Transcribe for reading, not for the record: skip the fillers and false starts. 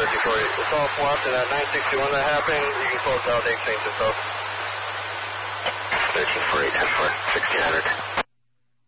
1054. It's all swapped, and at 961 that happened, you can close out the exchange itself. 1348, 10-4, 1600.